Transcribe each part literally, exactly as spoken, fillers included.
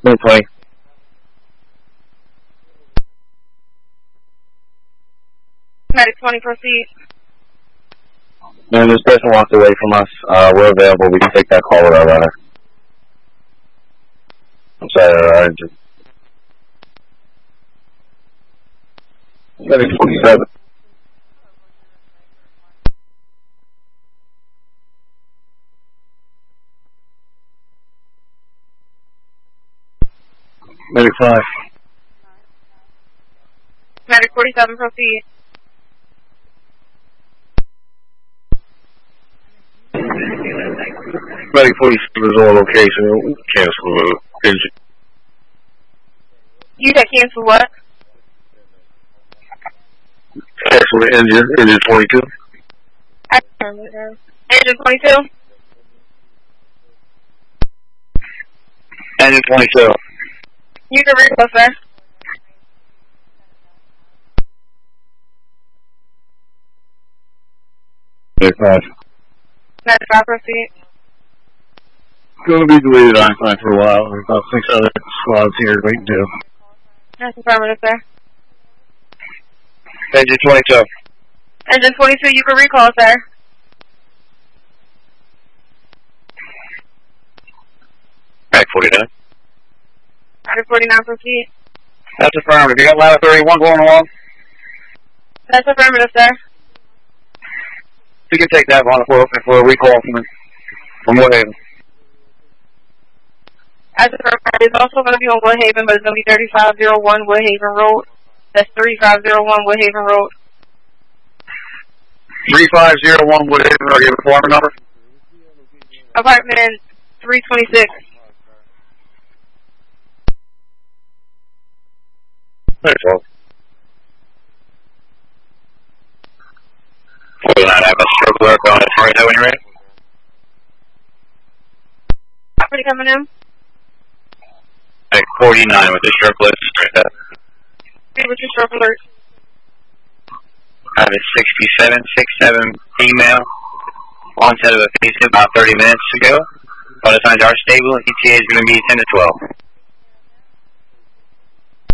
ten twenty. Medic twenty, proceed. Man, this person walked away from us. Uh, we're available. We can take that call without runner. I'm sorry, I just... Medic forty-seven. Medic five. Medic forty-seven, proceed. Medic forty-seven is on location. Cancel engine. You said cancel what? Cancel the engine. Engine twenty-two. Engine twenty-two? Engine twenty-two. You can recall, sir. Medic five. Medic five, proceed. Going to be deleted on time for a while. There's about six other squads here waiting to. That's affirmative, sir. Engine twenty-two. Engine twenty-two, you can recall, sir. Medic forty-nine. Medic forty-nine, proceed. That's affirmative. You got ladder thirty-one going along? That's affirmative, sir. You can take that one if we're looking for a recall from, from Woodhaven. As affirmative, it's also going to be on Woodhaven, but it's going to be thirty-five oh one Woodhaven Road. That's thirty-five oh one Woodhaven Road. thirty-five oh one Woodhaven, are you have a apartment number? Apartment three twenty-six. Very well. forty-nine, I have a stroke alert going to Torrey when you're ready. Property coming in? Like forty-nine with the stroke alert straight up. Hey, what's your stroke alert? I have a sixty-seven sixty-seven female. Onset of a phase about thirty minutes ago. Vital signs are stable. E T A is going to be ten to twelve.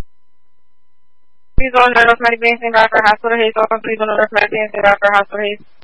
Please on North Medic Base and Rocker Hospital Hayes. Please on North Medic Base and Rocker Hospital Hayes.